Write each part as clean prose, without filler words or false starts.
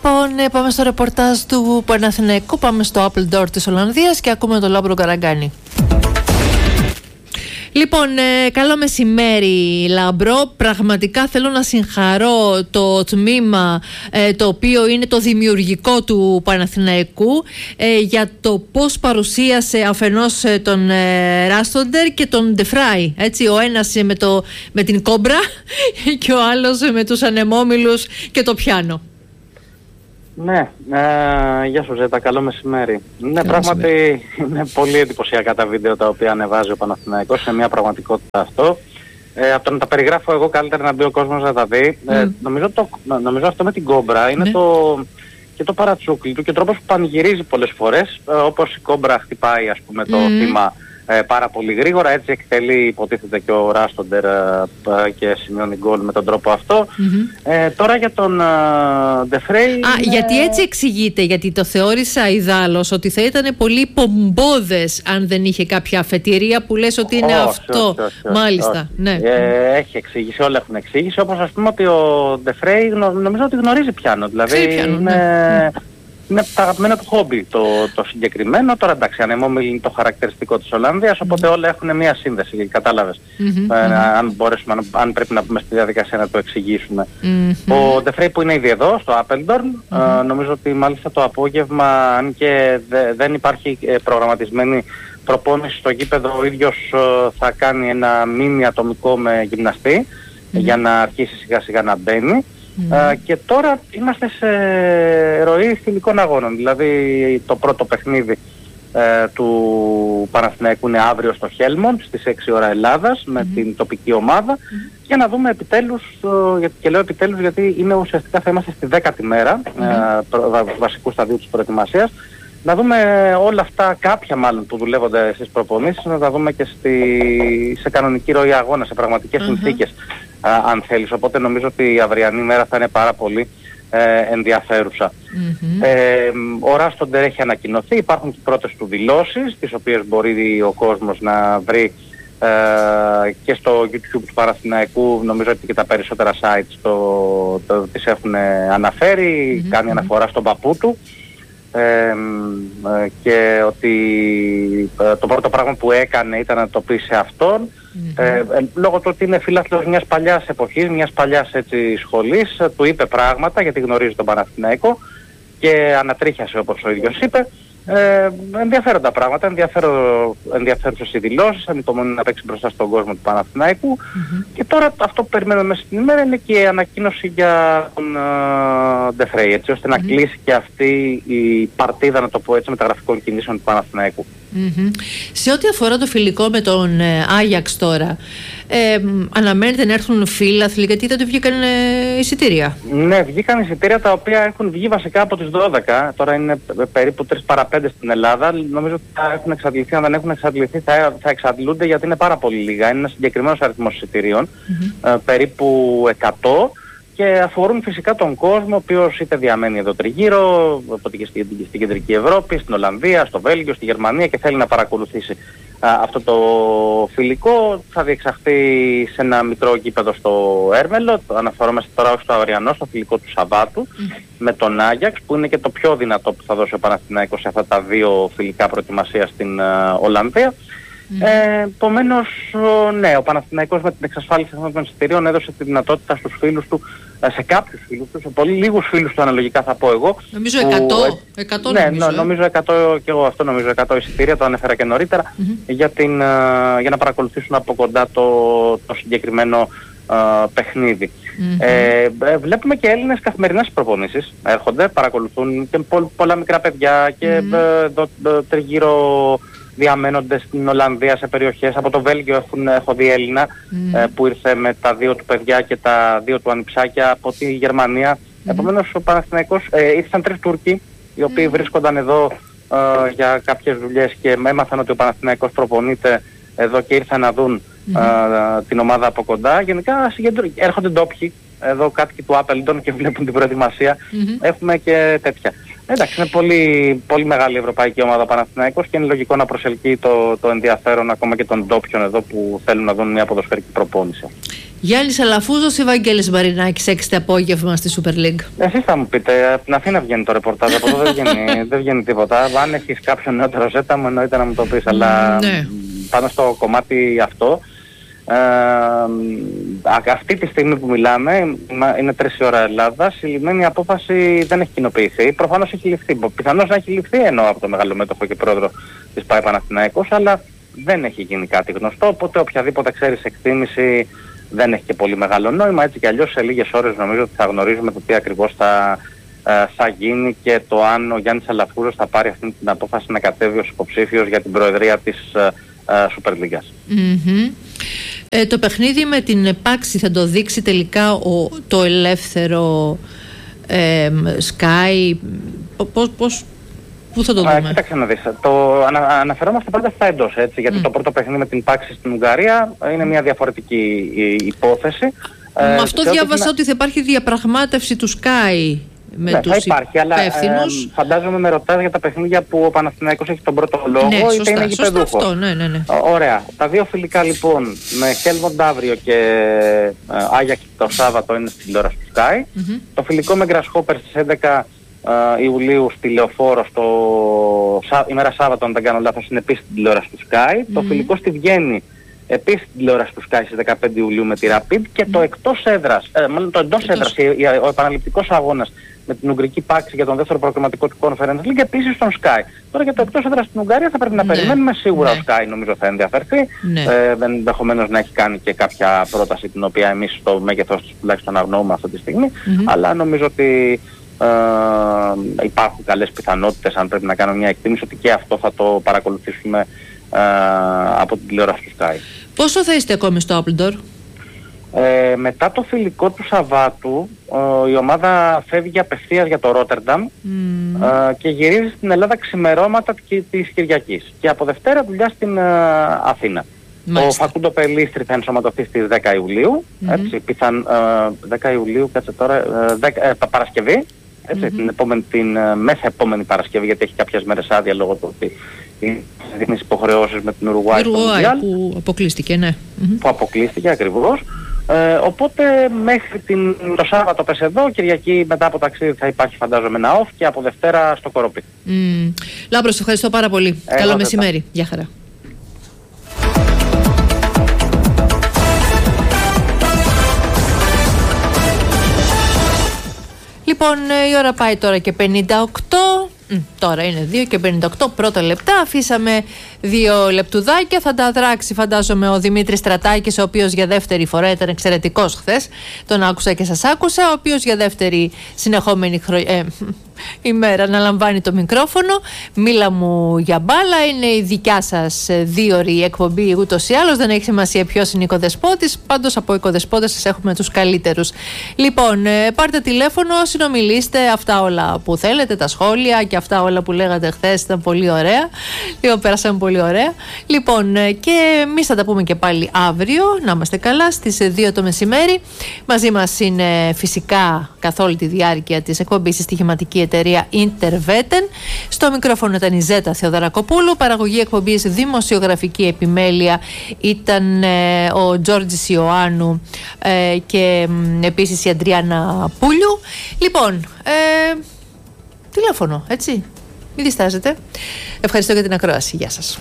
Λοιπόν, πάμε στο ρεπορτάζ του Παναθηναϊκού. Πάμε στο Apple Door της Ολλανδίας και ακούμε τον Λάμπρο Καραγκάνη. Λοιπόν, καλό μεσημέρι Λάμπρο. Πραγματικά θέλω να συγχαρώ το τμήμα το οποίο είναι το δημιουργικό του Παναθηναϊκού για το πώς παρουσίασε αφενός τον Ράστοντερ και τον Ντεφράι. Έτσι, ο ένας με την κόμπρα και ο άλλος με τους ανεμόμυλους και το πιάνο. Ναι, γεια σου Ζέτα, καλό μεσημέρι. Ναι, πράγματι είναι πολύ εντυπωσιακά τα βίντεο τα οποία ανεβάζει ο Παναθηναϊκός, σε μια πραγματικότητα αυτό. Από το να τα περιγράφω εγώ, καλύτερα να μπει ο κόσμος να τα δει. Νομίζω αυτό με την κόμπρα είναι και το παρατσούκλι του και ο τρόπος που πανηγυρίζει πολλές φορές, όπως η κόμπρα χτυπάει ας πούμε το θύμα πάρα πολύ γρήγορα, έτσι εκτελεί υποτίθεται και ο Ράστοντερ και σημειώνει γκολ με τον τρόπο αυτό. Τώρα για τον Ντεφρέι... γιατί έτσι εξηγείται, γιατί το θεώρησα ιδάλλως ότι θα ήταν πολύ πομπόδες αν δεν είχε κάποια αφετηρία που λες ότι είναι αυτό. Μάλιστα, ναι. Έχει εξήγηση, όλα έχουν εξήγηση, όπως ας πούμε ότι ο Ντεφρέι νομίζω ότι γνωρίζει πιάνο, δηλαδή είναι το αγαπημένο του χόμπι το συγκεκριμένο. Τώρα εντάξει, ανεμόμυλη είναι το χαρακτηριστικό της Ολλανδίας, οπότε όλα έχουν μια σύνδεση, κατάλαβες. Αν πρέπει να πούμε στη διαδικασία να το εξηγήσουμε. Ο Ντεφρέι που είναι ήδη εδώ, στο Apeldoorn, νομίζω ότι μάλιστα το απόγευμα, αν και δεν υπάρχει προγραμματισμένη προπόνηση στο γήπεδο, ο ίδιος θα κάνει ένα μίνι ατομικό με γυμναστή για να αρχίσει σιγά σιγά να μπαίνει. Και τώρα είμαστε σε ροή φιλικών αγώνων, δηλαδή το πρώτο παιχνίδι του Παναθηναϊκού είναι αύριο στο Χέλμοντ στις 6 ώρα Ελλάδας με την τοπική ομάδα, για να δούμε επιτέλους, και λέω επιτέλους γιατί είναι ουσιαστικά θα είμαστε στη 10η μέρα βασικού σταδίου της προετοιμασίας, να δούμε όλα αυτά, κάποια μάλλον που δουλεύονται στις προπονήσεις, να τα δούμε και σε κανονική ροή αγώνα, σε πραγματικές συνθήκες, αν θέλεις. Οπότε νομίζω ότι η αυριανή μέρα θα είναι πάρα πολύ ενδιαφέρουσα. Ο Ράστοντερ έχει ανακοινωθεί, υπάρχουν και πρώτες του δηλώσεις, τις οποίες μπορεί ο κόσμος να βρει και στο YouTube του Παναθηναϊκού. Νομίζω ότι και τα περισσότερα sites τις έχουν αναφέρει, κάνει αναφορά στον παππού του. Και ότι το πρώτο πράγμα που έκανε ήταν να το πει σε αυτόν, λόγω του ότι είναι φίλαθλος μιας παλιάς εποχής, μιας παλιάς έτσι σχολής, του είπε πράγματα γιατί γνωρίζει τον Παναθηναϊκό και ανατρίχιασε όπως ο ίδιος είπε. Ενδιαφέροντα πράγματα, ενδιαφέρουσες οι δηλώσεις, ανυπομονεί να παίξει μπροστά στον κόσμο του Παναθηναϊκού. Και τώρα αυτό που περιμένουμε μέσα στην ημέρα είναι και η ανακοίνωση για τον Ντεφρέι, έτσι ώστε να κλείσει και αυτή η παρτίδα, να το πω έτσι, μεταγραφικών κινήσεων του Παναθηναϊκού. Σε ό,τι αφορά το φιλικό με τον Άγιαξ τώρα, αναμένεται να έρθουν φίλαθλοι, γιατί δεν του βγήκαν εισιτήρια? Ναι, βγήκαν εισιτήρια τα οποία έχουν βγει βασικά από τις 12, τώρα είναι περίπου 3 παρα 5 στην Ελλάδα. Νομίζω ότι θα έχουν εξαντληθεί, αν δεν έχουν εξαντληθεί θα εξαντλούνται, γιατί είναι πάρα πολύ λίγα. Είναι ένας συγκεκριμένος αριθμός εισιτηρίων, περίπου 100, και αφορούν φυσικά τον κόσμο, ο οποίος είτε διαμένει εδώ τριγύρω, οπότε και στην Κεντρική Ευρώπη, στην Ολλανδία, στο Βέλγιο, στη Γερμανία, και θέλει να παρακολουθήσει αυτό το φιλικό. Θα διεξαχθεί σε ένα μικρό γήπεδο στο Έρμελο, αναφερόμαστε τώρα όχι στο αυριανό, στο φιλικό του Σαββάτου, με τον Άγιαξ, που είναι και το πιο δυνατό που θα δώσει ο Παναθηναϊκός σε αυτά τα δύο φιλικά προετοιμασία στην Ολλανδία. Επομένως, ναι, ο Παναθηναϊκός με την εξασφάλιση αυτών των εισιτηρίων έδωσε τη δυνατότητα στους φίλους του, σε κάποιους φίλους του, σε πολύ λίγους φίλους του αναλογικά θα πω εγώ. Νομίζω 100. Ναι, νομίζω 100, και εγώ αυτό νομίζω, 100 εισιτήρια, το ανέφερα και νωρίτερα, για να παρακολουθήσουν από κοντά το συγκεκριμένο παιχνίδι. Βλέπουμε και Έλληνες καθημερινά στις προπονήσεις, έρχονται, παρακολουθούν, και πολλά μικρά παιδιά και τριγύρω διαμένονται στην Ολλανδία σε περιοχές. Από το Βέλγιο έχω δει Έλληνα που ήρθε με τα 2 του παιδιά και τα 2 του ανιψάκια από τη Γερμανία. Επομένως ο Παναθηναϊκός, ήρθαν 3 Τούρκοι οι οποίοι βρίσκονταν εδώ για κάποιες δουλειές και έμαθαν ότι ο Παναθηναϊκός προπονείται εδώ και ήρθαν να δουν την ομάδα από κοντά. Γενικά έρχονται ντόπιοι εδώ, κάτοικοι του Apeldoorn, και βλέπουν την προετοιμασία. Έχουμε και τέτοια. Εντάξει, είναι πολύ, πολύ μεγάλη ευρωπαϊκή ομάδα ο Παναθηναϊκός και είναι λογικό να προσελκύει το ενδιαφέρον ακόμα και των ντόπιων εδώ που θέλουν να δουν μια ποδοσφαιρική προπόνηση. Γιάννης Αλαφούζος ή Βαγγέλης Μαρινάκης, 6 το απόγευμα στη Super League. Εσείς θα μου πείτε, από την Αθήνα βγαίνει το ρεπορτάζ, από εδώ δεν βγαίνει τίποτα. Αν έχεις κάποιο νεότερο ζέτα μου, εννοείται να μου το πεις, αλλά πάνω στο κομμάτι αυτό, αυτή τη στιγμή που μιλάμε, είναι 3 η ώρα Ελλάδας, η λυμμένη απόφαση δεν έχει κοινοποιηθεί. Προφανώς έχει ληφθεί. Πιθανώς να έχει ληφθεί εννοώ από το μεγαλομέτωχο και πρόεδρο της ΠΑΕ Παναθηναϊκός, αλλά δεν έχει γίνει κάτι γνωστό, οπότε οποιαδήποτε ξέρεις εκτίμηση δεν έχει και πολύ μεγάλο νόημα. Έτσι κι αλλιώς σε λίγες ώρες νομίζω ότι θα γνωρίζουμε το τι ακριβώς θα γίνει και το αν ο Γιάννης Αλαφούζος θα πάρει αυτή την απόφαση να κατέβει ως υποψήφιος για την προεδρία της Super League. Το παιχνίδι με την Πάξη θα το δείξει τελικά το ελεύθερο Sky, πού θα το δούμε? Κοίταξε να δεις, αναφερόμαστε πάντα στα εντός, έτσι, γιατί το πρώτο παιχνίδι με την Πάξη στην Ουγγαρία είναι μια διαφορετική υπόθεση. Αυτό διάβασα ότι θα υπάρχει διαπραγμάτευση του Sky με τους θα υπάρχει, αλλά φαντάζομαι με ρωτάς για τα παιχνίδια που ο Παναθηναϊκός έχει τον πρώτο λόγο, είτε είναι γηπεδούχος. Αυτό, ναι. Ωραία. Τα δύο φιλικά λοιπόν με Χέλμοντ αύριο και Άγιαξ το Σάββατο είναι στην τηλεόραση του Sky. Το φιλικό με Γκρασχόπερ στις 11 Ιουλίου στη Λεωφόρο, ημέρα Σάββατο αν δεν κάνω λάθος, είναι επίσης στην τηλεόραση του Sky. Το φιλικό στη Βιέννη επίσης στην τηλεόραση του Sky στις 15 Ιουλίου με τη Rapid, και το εκτός έδρας, το εντός έδρας, ο επαναληπτικός αγώνας με την Ουγγρική Πάξη για τον δεύτερο προκριματικό του Conference League επίσης στον Sky. Τώρα για το εκτός έδρας στην Ουγγαρία θα πρέπει να περιμένουμε, σίγουρα ο Sky νομίζω θα ενδιαφερθεί, ενδεχομένως να έχει κάνει και κάποια πρόταση την οποία εμείς στο μέγεθος της τουλάχιστον αγνοούμε αυτή τη στιγμή, αλλά νομίζω ότι υπάρχουν καλές πιθανότητες, αν πρέπει να κάνω μια εκτίμηση, ότι και αυτό θα το παρακολουθήσουμε από την τηλεόραση του Sky. Πόσο θα είστε ακόμη στο Appledore? Μετά το φιλικό του Σαββάτου η ομάδα φεύγει απευθείας για το Ρότερνταμ και γυρίζει στην Ελλάδα ξημερώματα της Κυριακής, και από Δευτέρα δουλειά στην Αθήνα. Ο Φακούντο Πελίστρη θα ενσωματωθεί στις 10 Ιουλίου, έτσι, 10 Ιουλίου, κάτσε τώρα, Παρασκευή, έτσι, την μεθεπόμενη Παρασκευή, γιατί έχει κάποιες μέρες άδεια λόγω του ότι δίνει υποχρεώσεις με την Ουρουγουάη που αποκλείστηκε, που αποκλείστηκε ακριβώς. Οπότε μέχρι το Σάββατο πες εδώ, Κυριακή μετά από ταξίδι θα υπάρχει φαντάζομαι ένα off, και από Δευτέρα στο Κοροπή. Λάμπρο, σε ευχαριστώ πάρα πολύ. Καλό μεσημέρι. Γεια χαρά. Λοιπόν, η ώρα πάει τώρα και 58. Τώρα είναι 2 και 58 πρώτα λεπτά. Αφήσαμε 2 λεπτουδάκια. Θα τα δράξει, φαντάζομαι, ο Δημήτρης Στρατάκης, ο οποίος για δεύτερη φορά ήταν εξαιρετικός χθες. Τον άκουσα και σας άκουσα. Ο οποίος για δεύτερη συνεχόμενη ημέρα αναλαμβάνει το μικρόφωνο. Μίλα μου για μπάλα. Είναι η δικιά σας 2ωρη εκπομπή ούτως ή άλλως. Δεν έχει σημασία ποιος είναι οικοδεσπότης. Πάντως από οικοδεσπότες σας έχουμε τους καλύτερους. Λοιπόν, πάρτε τηλέφωνο, συνομιλήστε. Αυτά όλα που θέλετε, τα σχόλια και αυτά όλα που λέγατε χθες ήταν πολύ ωραία. Πέρασαμε πολύ ωραία. Λοιπόν, και εμείς θα τα πούμε και πάλι αύριο. Να είμαστε καλά στις 2 το μεσημέρι. Μαζί μας είναι φυσικά καθ' όλη τη διάρκεια της εκπομπής η στοιχηματική εταιρεία Interveten. Στο μικρόφωνο ήταν η Ζέτα Θεοδωρακοπούλου. Παραγωγή εκπομπής δημοσιογραφική επιμέλεια ήταν ο Τζόρτζης Ιωάννου και επίσης η Αντριάννα Πούλιου. Λοιπόν, τηλέφωνο, έτσι. Μην διστάζετε. Ευχαριστώ για την ακρόαση. Γεια σας.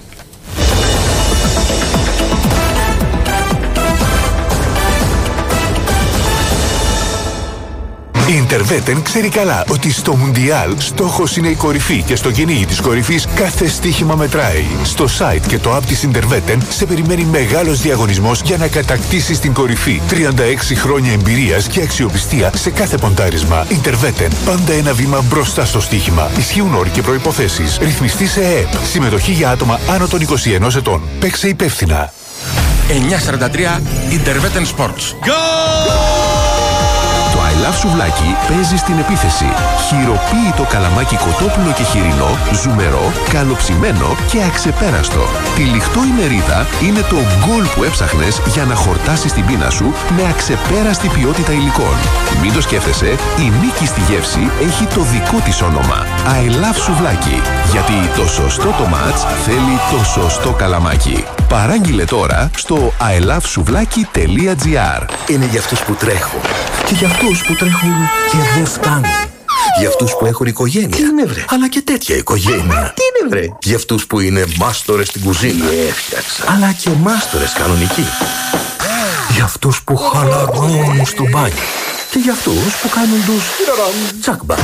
Η Interveten ξέρει καλά ότι στο Μουντιάλ στόχος είναι η κορυφή, και στο κυνήγι της κορυφής κάθε στοίχημα μετράει. Στο site και το app της Interveten σε περιμένει μεγάλος διαγωνισμός για να κατακτήσεις την κορυφή. 36 χρόνια εμπειρίας και αξιοπιστία σε κάθε ποντάρισμα. Interveten, πάντα ένα βήμα μπροστά στο στοίχημα. Ισχύουν όροι και προϋποθέσεις. Ρυθμιστή σε ΕΕΠ. Συμμετοχή για άτομα άνω των 21 ετών. Παίξε υπεύθυνα. 9:43 Interveten Sports. Go! Love σουβλάκι παίζει στην επίθεση. Χειροποίητο καλαμάκι κοτόπουλο και χοιρινό, ζουμερό, καλοψημένο και αξεπέραστο. Τυλιχτό η μερίδα είναι το γκολ που έψαχνες για να χορτάσεις την πείνα σου με αξεπέραστη ποιότητα υλικών. Μην το σκέφτεσαι, η νίκη στη γεύση έχει το δικό της όνομα. I love σουβλάκι. Γιατί το σωστό το μάτς θέλει το σωστό καλαμάκι. Παράγγειλε τώρα στο ilovesouβλaki.gr. Είναι για αυτούς που τρέχουν και για αυτούς που τρέχουν και δεν φτάνουν. Για αυτούς που έχουν οικογένεια. Τι είναι βρε? Αλλά και τέτοια οικογένεια. Τι είναι βρε? Για αυτούς που είναι μάστορες στην κουζίνα. Έφτιαξα. Αλλά και μάστορες κανονικοί. Για αυτούς που χαλαρώνουν στο μπάνιο. Και για αυτούς που κάνουν τους τσακμπα.